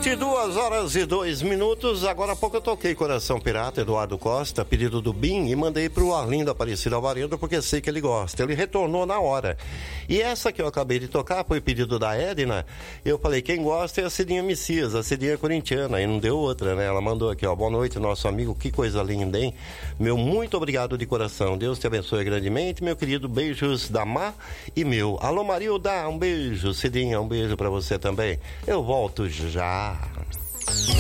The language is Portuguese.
22h02. Agora há pouco eu toquei Coração Pirata, Eduardo Costa, pedido do Bim, e mandei pro Arlindo Aparecido Alvarenga, porque sei que ele gosta. Ele retornou na hora. E essa que eu acabei de tocar foi pedido da Edna. Eu falei, quem gosta é a Cidinha Messias, a Cidinha corintiana, e não deu outra, né? Ela mandou aqui, ó, boa noite, nosso amigo, que coisa linda, hein? Meu muito obrigado de coração, Deus te abençoe grandemente, meu querido, beijos da Má e meu. Alô, Marilda, um beijo, Cidinha, um beijo pra você também. Eu volto já.